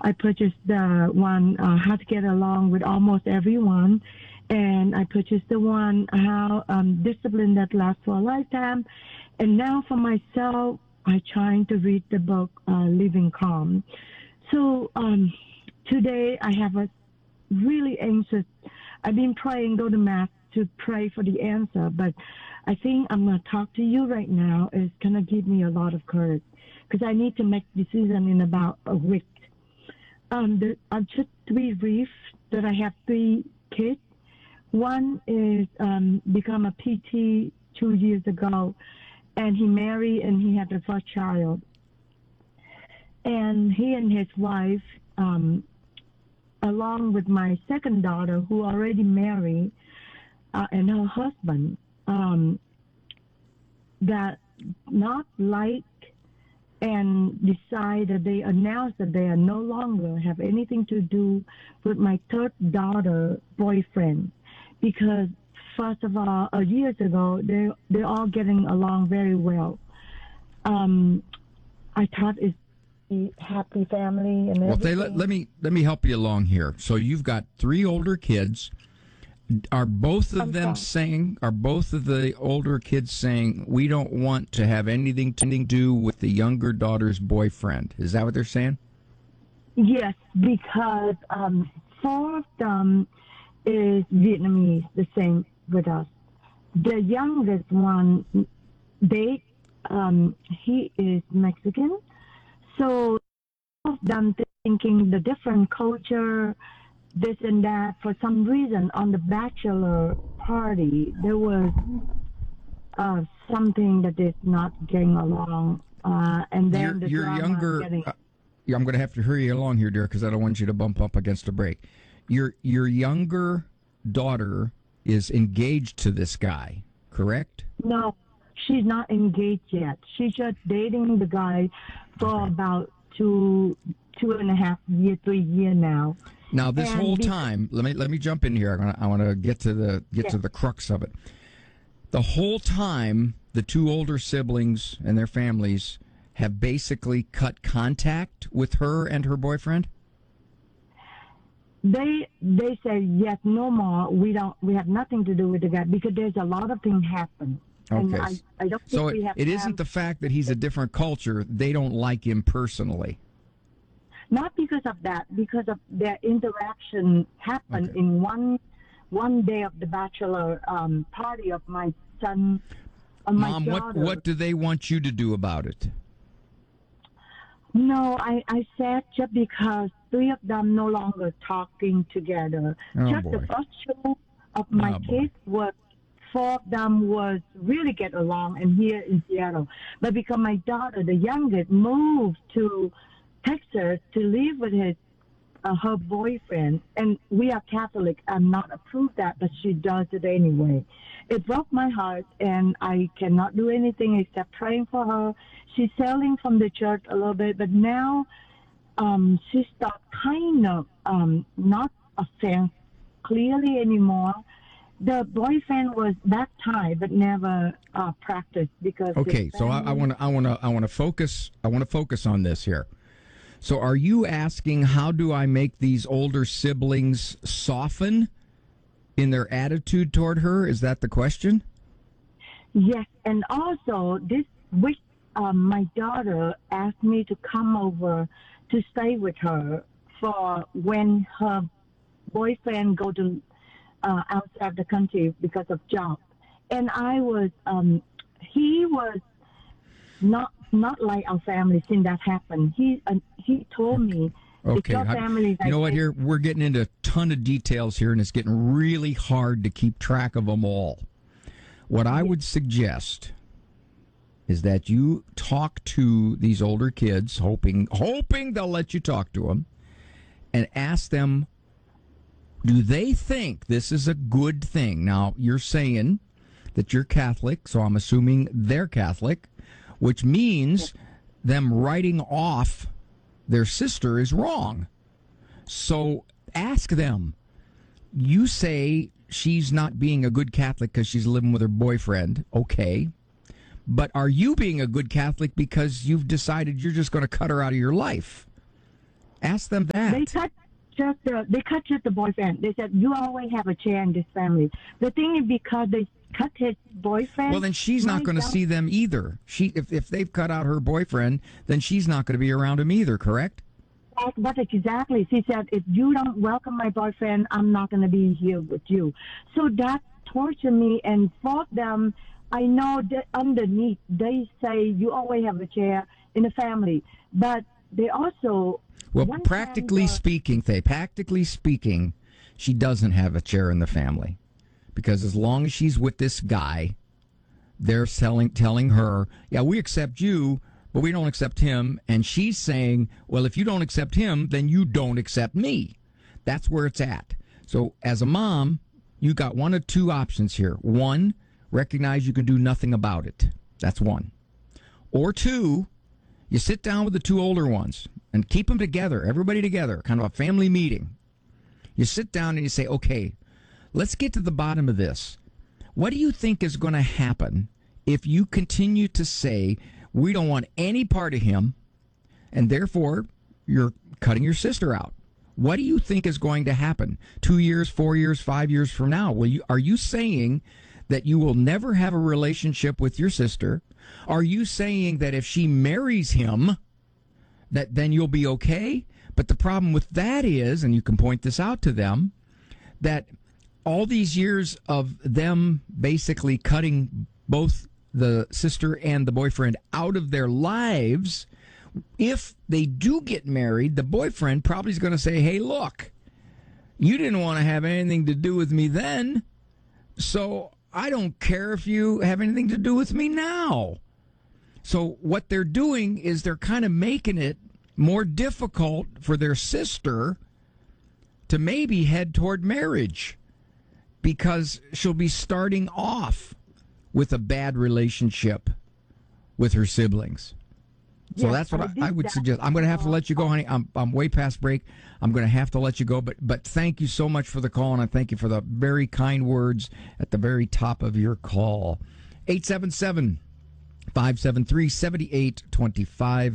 I purchased the one How to Get Along with Almost Everyone, and I purchased the one How Discipline That Lasts for a Lifetime. And now for myself, I'm trying to read the book Living Calm. So today I have a really anxious. I've been praying, go to mass to pray for the answer, but I think I'm going to talk to you right now. It's going to give me a lot of courage because I need to make decision in about a week. I'm just three brief that I have three kids. One is become a PT 2 years ago, and he married and he had the first child. And he and his wife, along with my second daughter, who already married, and her husband, that not like and decide that they announced that they are no longer have anything to do with my third daughter boyfriend, because first of all, years ago they're all getting along very well. I thought it's a happy family and everything. Well, let me help you along here. So you've got three older kids. Are both of them saying? Are both of the older kids saying we don't want to have anything to do with the younger daughter's boyfriend? Is that what they're saying? Yes, because four of them is Vietnamese, the same with us. The youngest one, he is Mexican, so all of them thinking the different culture. This and that. For some reason, on the bachelor party, there was something that is not getting along, and then you're younger. I'm going to have to hurry you along here, dear, because I don't want you to bump up against a break. Your younger daughter is engaged to this guy, correct? No, she's not engaged yet. She's just dating the guy for about two and a half year, 3 years now. Now, this whole time, let me jump in here. I want to get to the crux of it. The whole time, the two older siblings and their families have basically cut contact with her and her boyfriend. They say yes, no more. We have nothing to do with the guy because there's a lot of things happen. Okay, and I don't think so we have. It isn't the fact that he's a different culture. They don't like him personally. Not because of that, because of their interaction happened in one day of the bachelor party of my son and my Mom, daughter. what do they want you to do about it? No, I said just because three of them no longer talking together. The first two of my kids was four of them was really get along and here in Seattle. But because my daughter, the youngest, moved to Texas to live with her boyfriend, and we are Catholic. I'm not approved that, but she does it anyway. It broke my heart, and I cannot do anything except praying for her. She's sailing from the church a little bit, but now she stopped kind of not a fan clearly anymore. The boyfriend was baptized but never practiced because. Okay, so I want to focus. I want to focus on this here. So are you asking, how do I make these older siblings soften in their attitude toward her? Is that the question? Yes, and also this week, my daughter asked me to come over to stay with her for when her boyfriend go to outside the country because of job. And I was, he was not like our family since that happened. He told me, okay, your family. You know what? Here we're getting into a ton of details here, and it's getting really hard to keep track of them all. What I would suggest is that you talk to these older kids, hoping they'll let you talk to them, and ask them, do they think this is a good thing? Now, you're saying that you're Catholic, so I'm assuming they're Catholic, which means them writing off their sister is wrong. So ask them. You say she's not being a good Catholic because she's living with her boyfriend. Okay. But are you being a good Catholic because you've decided you're just going to cut her out of your life? Ask them that. They cut just the boyfriend. They said, you always have a chair in this family. The thing is, because they cut his boyfriend. Well, then she's not going to see them either. If they've cut out her boyfriend, then she's not going to be around him either, correct? But exactly. She said, if you don't welcome my boyfriend, I'm not going to be here with you. So that tortured me, and for them, I know that underneath, they say you always have a chair in the family. But they also... Well, practically speaking, she doesn't have a chair in the family. Because as long as she's with this guy, they're telling her, yeah, we accept you, but we don't accept him. And she's saying, well, if you don't accept him, then you don't accept me. That's where it's at. So as a mom, you got one of two options here. One, recognize you can do nothing about it. That's one. Or two, you sit down with the two older ones and keep them together, everybody together, kind of a family meeting. You sit down and you say, okay, let's get to the bottom of this. What do you think is going to happen if you continue to say, we don't want any part of him, and therefore you're cutting your sister out? What do you think is going to happen 2 years, 4 years, 5 years from now? Are you saying that you will never have a relationship with your sister? Are you saying that if she marries him, that then you'll be okay? But the problem with that is, and you can point this out to them, that all these years of them basically cutting both the sister and the boyfriend out of their lives, if they do get married, the boyfriend probably is going to say, hey, look, you didn't want to have anything to do with me then, so I don't care if you have anything to do with me now. So what they're doing is they're kind of making it more difficult for their sister to maybe head toward marriage, because she'll be starting off with a bad relationship with her siblings. So Yes, that's what I I did would that. suggest. I'm going to have to let you go, honey. I'm way past break. I'm going to have to let you go. But thank you so much for the call, and I thank you for the very kind words at the very top of your call. 877-573-7825.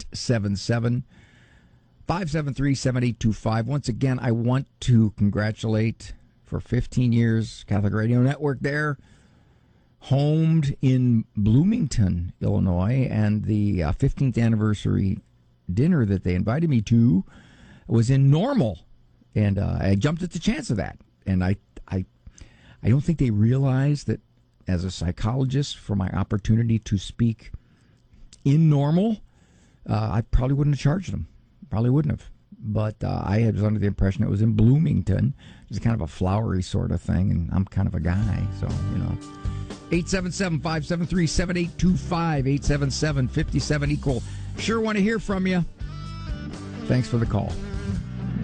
877-573-7825. Once again, I want to congratulate, for 15 years, Catholic Radio Network there, homed in Bloomington, Illinois, and the 15th anniversary dinner that they invited me to was in Normal, and I jumped at the chance of that. And I don't think they realized that as a psychologist, for my opportunity to speak in Normal, I probably wouldn't have charged them. Probably wouldn't have. But I was under the impression it was in Bloomington. It's kind of a flowery sort of thing, and I'm kind of a guy, so, 877-573-7825, 877-57-EQUAL. Sure want to hear from you. Thanks for the call.